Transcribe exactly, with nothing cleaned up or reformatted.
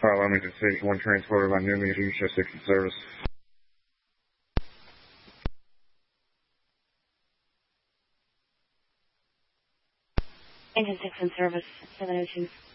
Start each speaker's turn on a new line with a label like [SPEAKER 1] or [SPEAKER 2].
[SPEAKER 1] Uh, let me just say one transporter by New Meter, just six in service.
[SPEAKER 2] Engine six in service, seven oh two.